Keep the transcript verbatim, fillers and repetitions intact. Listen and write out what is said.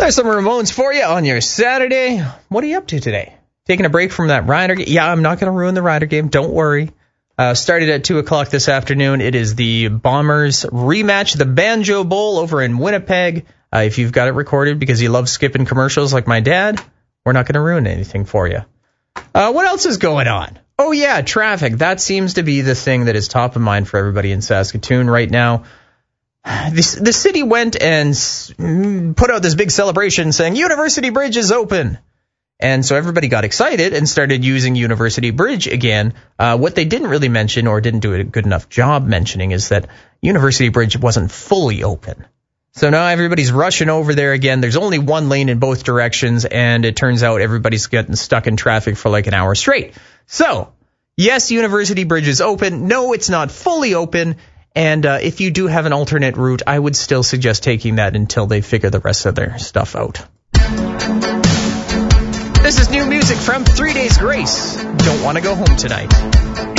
There's some Ramones for you on your Saturday. What are you up to today? Taking a break from that Rider game? Yeah, I'm not going to ruin the Rider game. Don't worry. Uh, started at two o'clock this afternoon. It is the Bombers rematch, the Banjo Bowl over in Winnipeg. Uh, if you've got it recorded because you love skipping commercials like my dad, we're not going to ruin anything for you. Uh, what else is going on? Oh, yeah, traffic. That seems to be the thing that is top of mind for everybody in Saskatoon right now. The, the city went and put out this big celebration saying University Bridge is open. And so everybody got excited and started using University Bridge again. Uh, what they didn't really mention or didn't do a good enough job mentioning is that University Bridge wasn't fully open. So now everybody's rushing over there again. There's only one lane in both directions, and it turns out everybody's getting stuck in traffic for like an hour straight. So, yes, University Bridge is open. No, it's not fully open. And uh, if you do have an alternate route, I would still suggest taking that until they figure the rest of their stuff out. This is new music from Three Days Grace. Don't want to go home tonight.